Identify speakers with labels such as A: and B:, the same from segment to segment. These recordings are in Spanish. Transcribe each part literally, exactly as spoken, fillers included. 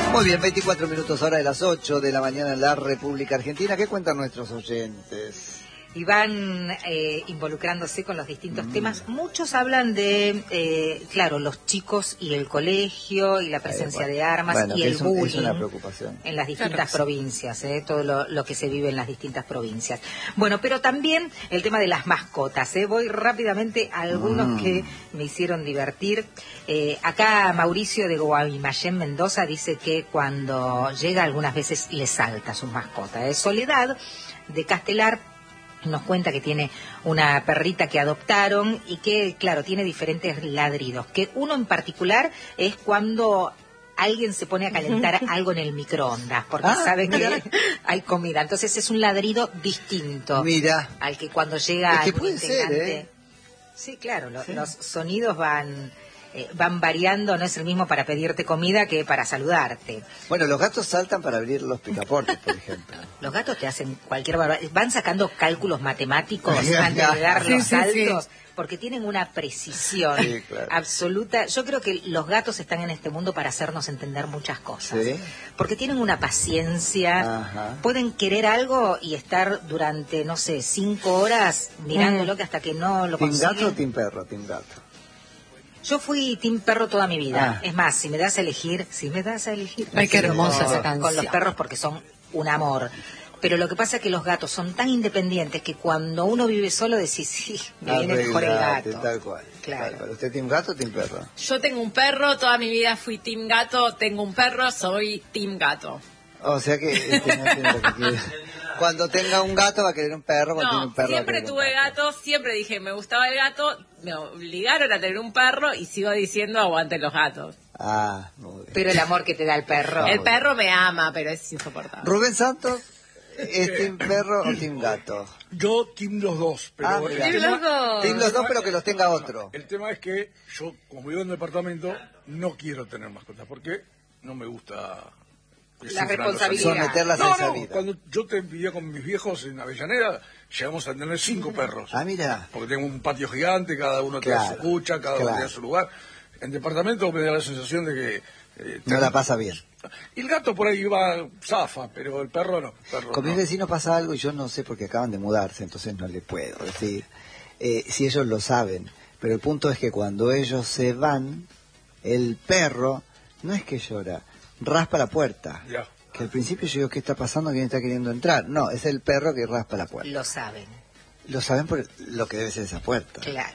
A: Muy bien, veinticuatro minutos hora de las ocho de la mañana en la República Argentina. ¿Qué cuentan nuestros oyentes?
B: Y van eh, involucrándose con los distintos
A: Mm.
B: temas. Muchos hablan de, eh, claro, los chicos y el colegio y la presencia
A: Eh, bueno.
B: de armas
A: Bueno,
B: y
A: que
B: el
A: es un-
B: bullying
A: es una preocupación.
B: en las distintas
C: Claro, sí.
B: provincias, eh, todo lo, lo que se vive en las distintas provincias. Bueno, pero también el tema de las mascotas. Eh. Voy rápidamente a algunos
A: Mm.
B: que me hicieron divertir. Eh, acá Mauricio de Guaymallén, Mendoza, dice que cuando llega algunas veces le salta su mascota. Eh. Soledad de Castelar nos cuenta que tiene una perrita que adoptaron y que, claro, tiene diferentes ladridos. Que uno en particular es cuando alguien se pone a calentar algo en el microondas, porque
A: Ah,
B: sabe
A: mira.
B: que hay comida. Entonces es un ladrido distinto
A: Mira,
B: al que cuando llega
A: Es que
B: algún
A: puede ser,
B: integrante...
A: ¿eh?
B: Sí, claro, lo-
A: Sí.
B: los sonidos van... eh, van variando, no es el mismo para pedirte comida que para saludarte.
A: bueno, los gatos saltan para abrir los picaportes, por ejemplo.
B: Los gatos te hacen cualquier barbaridad. Van sacando cálculos matemáticos
A: Ya,
B: antes de dar
C: sí,
B: los
C: sí,
B: saltos,
C: sí.
B: porque tienen una precisión
A: Sí, claro.
B: absoluta. Yo creo que los gatos están en este mundo para hacernos entender muchas cosas.
A: Sí.
B: Porque tienen una paciencia,
A: Ajá.
B: pueden querer algo y estar durante, no sé, cinco horas mirándolo
C: Mm.
B: que hasta que no lo
A: ¿Team gato o
B: consiguen.
A: team perro? Team gato.
B: Yo fui team perro toda mi vida.
A: Ah.
B: Es más, si me das a elegir, si me das a elegir...
C: Ay, qué
B: me quedo
C: hermosa
B: con-
C: esa canción.
B: Con los perros porque son un amor. Pero lo que pasa es que los gatos son tan independientes que cuando uno vive solo decís, sí, me viene mejor el
A: Arreglate,
B: gato.
A: tal cual.
B: Claro.
A: Tal cual. ¿Usted team gato o team perro?
C: Yo tengo un perro, toda mi vida fui team gato, tengo un perro, soy team gato.
A: O sea que este no tiene lo que quiere. Cuando tenga un gato va a querer un perro, cuando tiene
C: No,
A: un perro va a
C: siempre
A: querer un
C: tuve gato, siempre dije que me gustaba el gato, me obligaron a tener un perro y sigo diciendo aguanten los gatos.
A: Ah, muy bien.
B: Pero el amor que te da el perro.
A: Ah,
C: El
A: bueno.
C: perro me ama, pero es insoportable.
A: Rubén Santos, ¿es team perro o team gato?
D: Yo team los dos, pero
A: Ah,
D: el
A: mira.
C: Team
D: tema-
C: los dos.
A: Team los dos, pero que los tenga otro.
D: El tema es que yo, como vivo en un departamento, no quiero tener mascotas, porque no me gusta que
B: La
D: sufran los
B: responsabilidad.
D: animales.
A: Someterlas a
D: No,
A: esa
D: no,
A: vida.
D: cuando yo te vivía con mis viejos en Avellaneda, llegamos a tener cinco perros.
A: Ah, mira.
D: Porque tengo un patio gigante, cada uno tiene
A: Claro,
D: su cucha, cada uno
A: claro.
D: tiene su lugar. En departamento me da la sensación de que... eh,
A: No la pasa bien.
D: Y el gato por ahí va zafa, pero el perro no. el perro
A: Con
D: no.
A: mis vecinos pasa algo y yo no sé porque acaban de mudarse, entonces no le puedo decir eh, si ellos lo saben. Pero el punto es que cuando ellos se van, el perro no es que llora, raspa la puerta.
D: Ya.
A: Que al principio yo digo, ¿qué está pasando? ¿Quién está queriendo entrar? No, es el perro que raspa la puerta.
B: Lo saben,
A: Lo saben por lo que debe ser esa puerta.
B: claro.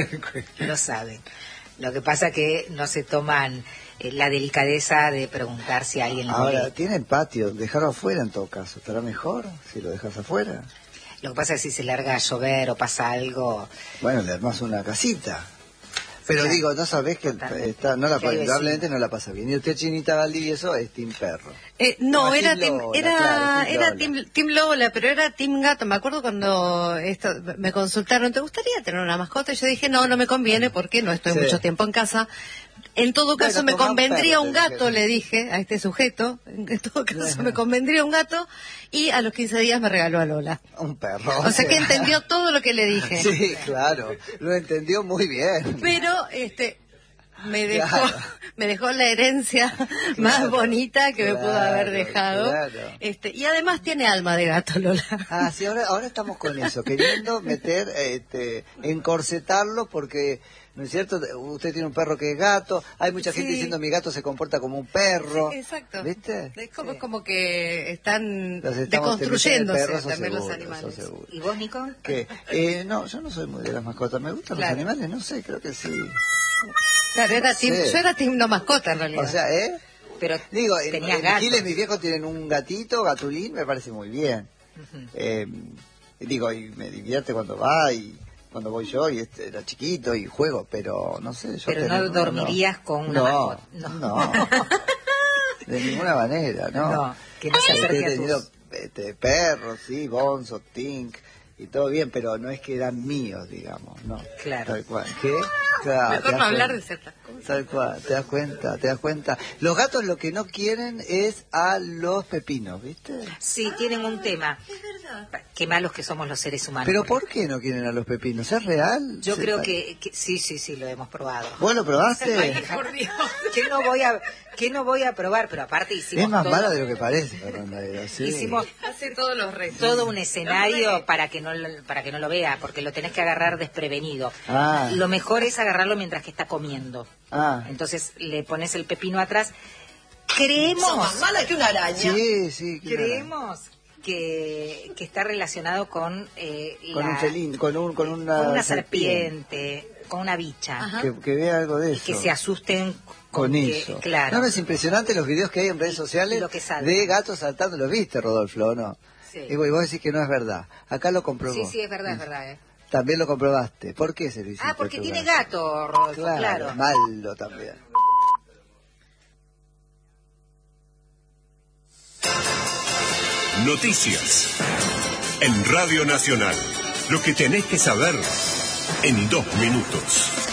B: Lo saben. Lo que pasa que no se toman eh, la delicadeza de preguntar si alguien lo
A: Ahora,
B: molesta.
A: tiene el patio, dejarlo afuera en todo caso. ¿Estará mejor si lo dejas afuera?
B: Lo que pasa es que si se larga a llover o pasa algo...
A: Bueno, le armás una casita. Pero
B: Claro.
A: digo, no sabés que el-
B: Totalmente.
A: está, no la,
B: Que hay
A: indudablemente
B: vecinos.
A: no la pasa bien. Y usted, Chinita Valdivieso, es team perro.
C: Eh, no,
A: Ah,
C: era
A: Team
C: team,
A: Lola,
C: era,
A: claro, Team
C: era
A: Lola.
C: team, team Lola, pero era team gato. Me acuerdo cuando esto, me consultaron, ¿te gustaría tener una mascota? Y yo dije, no, no me conviene porque no estoy
A: Sí.
C: mucho tiempo en casa. En todo
A: Bueno,
C: caso me
A: toma un
C: convendría
A: perro,
C: un
A: te
C: gato,
A: dijeron.
C: le dije a este sujeto. En todo caso me convendría un gato y a los quince días me regaló a Lola.
A: Un perro.
C: O sea que entendió todo lo que le dije.
A: Sí, claro. Lo entendió muy bien.
C: Pero este me dejó
A: Claro.
C: me dejó la herencia más bonita que me pudo
A: Claro,
C: haber dejado.
A: claro.
C: Este, y además tiene alma de gato, Lola.
A: Ah, sí, ahora, ahora estamos con eso, queriendo meter, este, encorsetarlo porque, ¿no es cierto? Usted tiene un perro que es gato, hay mucha gente
C: Sí.
A: diciendo mi gato se comporta como un perro.
C: Exacto.
A: ¿Viste?
C: Es como,
A: Sí.
C: como que están
A: Los estamos
C: deconstruyéndose
A: teniendo, eso
C: también los
A: seguro,
C: animales.
A: eso seguro.
B: ¿Y vos, Nico?
A: ¿Qué? Eh, no, yo no soy muy de las mascotas, me gustan
C: Claro.
A: los animales, no sé, creo que sí.
C: Claro, era team,
A: Sí.
C: yo era team no mascota en realidad.
A: O sea, ¿eh?
B: Pero
A: Digo, en,
B: tenías
A: en
B: gatos.
A: Giles mis viejos tienen un gatito, Gatulín, me parece muy bien.
B: Ujú.
A: Eh, digo, y me divierte cuando va y cuando voy yo y este era chiquito y juego, pero no sé. Yo
B: Pero
A: tener
B: no
A: uno,
B: dormirías con una
A: no,
B: mascota.
A: No,
B: No.
A: de ninguna manera, ¿no?
B: No, que no se
A: Este,
B: acerque
A: he
B: a
A: tenido
B: tus...
A: este, perros, sí, Bonzo, Tink y todo bien, pero no es que eran míos, digamos, ¿no?
B: Claro.
A: Tal cual. ¿Qué? Claro,
C: Mejor
A: te das
C: no hablar de
A: cuenta.
C: ciertas cosas.
A: Tal cual, te das cuenta, te das cuenta. Los gatos lo que no quieren es a los pepinos, ¿viste?
B: Sí, tienen un tema. Qué malos que somos los seres humanos.
A: ¿Pero
B: porque-
A: por qué no quieren a los pepinos? ¿Es real?
B: Yo
A: Se
B: creo
A: pa-
B: que, que- sí, sí, sí, lo hemos probado.
A: ¿Vos lo probaste?
C: Por Dios.
B: ¿Qué no voy a, qué no voy a probar? Pero aparte hicimos
A: Es más
B: todo,
A: mala de lo que parece, Fernanda. Era, sí.
B: hicimos
C: Hace todos los retos.
B: todo un escenario para que no lo- para que no lo vea, porque lo tenés que agarrar desprevenido.
A: Ah.
B: Lo mejor es agarrarlo mientras que está comiendo.
A: Ah,
B: Entonces le pones el pepino atrás. Creemos,
C: mala que una araña.
A: sí, sí. claro.
B: creemos que, que está relacionado con eh,
A: Con
B: la-
A: un felín, con, un, con una,
B: con una serpiente, con una bicha,
C: Ajá.
A: Que, que vea algo de
B: y
A: eso.
B: que se asusten
A: con
B: que-
A: eso.
B: Claro.
A: No, no, es impresionante los videos que hay en redes sociales
B: Lo que salta.
A: de gatos saltando. ¿Lo viste, Rodolfo, o no?
B: Sí.
A: Y vos, y vos decís que no es verdad. Acá lo comprobó.
B: Sí, sí, es verdad, es verdad. eh.
A: También lo comprobaste. ¿Por qué se lo hiciste
B: Ah,
A: a
B: porque
A: tu
B: tiene
A: gato?
B: gato, Rodolfo,
A: Claro,
B: claro.
A: malo también.
E: Noticias en Radio Nacional. Lo que tenés que saber en dos minutos.